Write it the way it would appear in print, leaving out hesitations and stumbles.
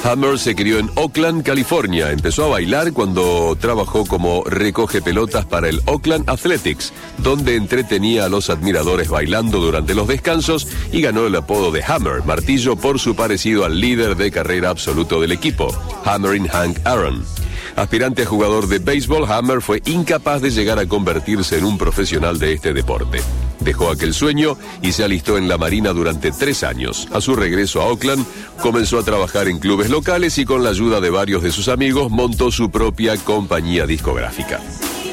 Hammer se crió en Oakland, California. Empezó a bailar cuando trabajó como recoge pelotas para el Oakland Athletics, donde entretenía a los admiradores bailando durante los descansos y ganó el apodo de Hammer, martillo, por su parecido al líder de carrera absoluto del equipo, Hammering Hank Aaron. Aspirante a jugador de béisbol, Hammer fue incapaz de llegar a convertirse en un profesional de este deporte. Dejó aquel sueño y se alistó en la Marina durante 3 años. A su regreso a Oakland, comenzó a trabajar en clubes locales y con la ayuda de varios de sus amigos montó su propia compañía discográfica.